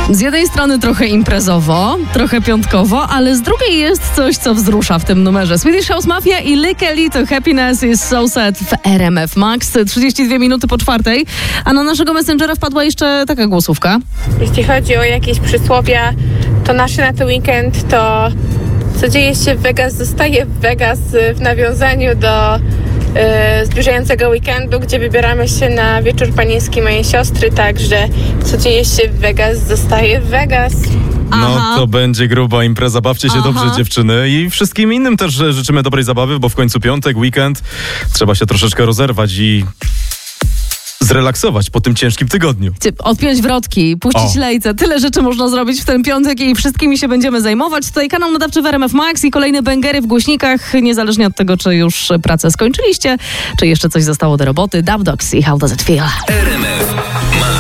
Z jednej strony trochę imprezowo, trochę piątkowo, ale z drugiej jest coś, co wzrusza w tym numerze. Swedish House Mafia i Like a Little Happiness is So Sad w RMF Max. 32 minuty po 4:00, a na naszego Messengera wpadła jeszcze taka głosówka. Jeśli chodzi o jakieś przysłowia, to nasze na ten weekend to co dzieje się w Vegas zostaje w Vegas w nawiązaniu do zbliżającego weekendu, gdzie wybieramy się na wieczór panieński mojej siostry, także co dzieje się w Vegas zostaje w Vegas. No to będzie gruba impreza, bawcie się dobrze dziewczyny i wszystkim innym też życzymy dobrej zabawy, bo w końcu piątek, weekend, trzeba się troszeczkę rozerwać i zrelaksować po tym ciężkim tygodniu. Odpiąć wrotki, puścić lejce. Tyle rzeczy można zrobić w ten piątek i wszystkimi się będziemy zajmować. Tutaj kanał nadawczy w RMF Max i kolejne bęgery w głośnikach, niezależnie od tego, czy już pracę skończyliście, czy jeszcze coś zostało do roboty. Dub Dogs i How Does It Feel? RMF Max.